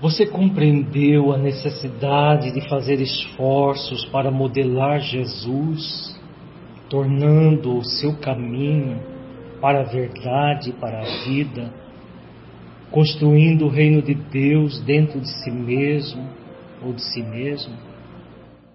Você compreendeu a necessidade de fazer esforços para modelar Jesus, tornando o seu caminho para a verdade e para a vida, construindo o reino de Deus dentro de si mesmo ou de si mesmo?